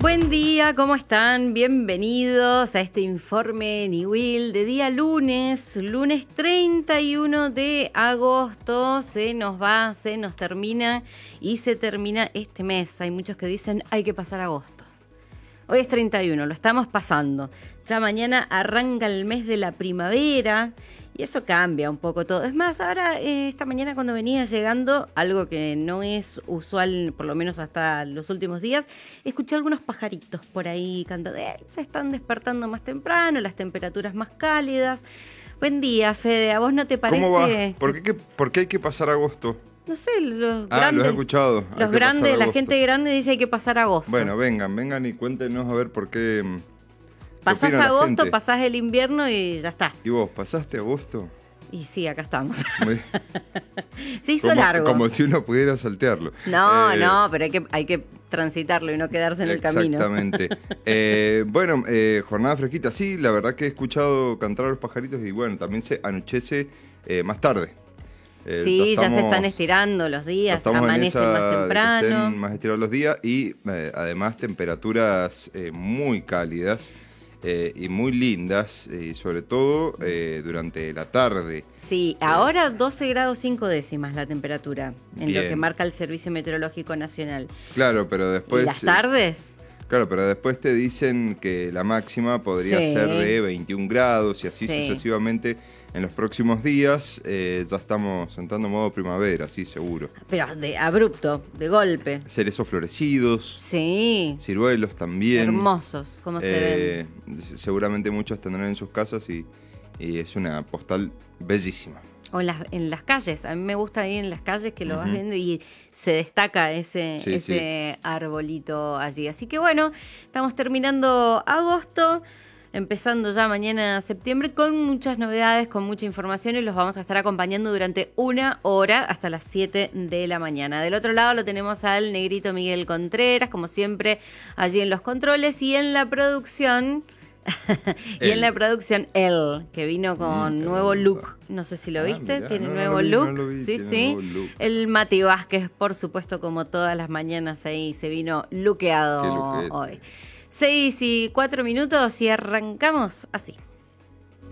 Buen día, ¿cómo están? Bienvenidos a este informe Niwil de día lunes 31 de agosto. Se nos va, se nos termina y se termina este mes. Hay muchos que dicen hay que pasar agosto. Hoy es 31, lo estamos pasando. Ya mañana arranca el mes de la primavera y eso cambia un poco todo. Es más, ahora esta mañana cuando venía llegando, algo que no es usual, por lo menos hasta los últimos días, escuché algunos pajaritos por ahí cantando. Se están despertando más temprano, las temperaturas más cálidas. Buen día, Fede, ¿a vos no te parece? ¿Cómo va? ¿Por qué hay que pasar agosto? No sé, los grandes. Los he escuchado. Los grandes, la gente grande dice hay que pasar agosto. Bueno, vengan y cuéntenos a ver por qué. Pasás agosto, pasás el invierno y ya está. ¿Y vos, pasaste agosto? Y sí, acá estamos. Muy... Se hizo largo. Como si uno pudiera saltearlo. No, pero hay que transitarlo y no quedarse en el camino. Exactamente. Jornada fresquita. Sí, la verdad que he escuchado cantar a los pajaritos y bueno, también se anochece más tarde. Ya se están estirando los días, amanecen más temprano. Estén más estirados los días y además temperaturas muy cálidas. Y muy lindas, y sobre todo durante la tarde. Sí, ahora 12 grados 5 décimas la temperatura, en Bien. lo que marca el Servicio Meteorológico Nacional. Claro, pero después... ¿Y las tardes? Claro, pero después te dicen que la máxima podría ser de 21 grados y así sucesivamente. En los próximos días ya estamos entrando en modo primavera, sí, seguro. Pero de abrupto, de golpe. Cerezos florecidos. Sí. Ciruelos también. Hermosos, como se ven. Seguramente muchos tendrán en sus casas y es una postal bellísima. O en las calles, a mí me gusta ir en las calles que lo vas viendo y se destaca ese arbolito allí. Así que bueno, estamos terminando agosto, empezando ya mañana septiembre con muchas novedades, con mucha información y los vamos a estar acompañando durante 1 hora hasta las 7 de la mañana. Del otro lado lo tenemos al negrito Miguel Contreras, como siempre, allí en los controles y en la producción... él, que vino con nuevo look. No sé si lo viste, mirá, tiene no nuevo lo vi, look. no lo vi, Sí. nuevo look. El Mati Vázquez, por supuesto, como todas las mañanas ahí, se vino luqueado hoy. 6:04 y arrancamos así.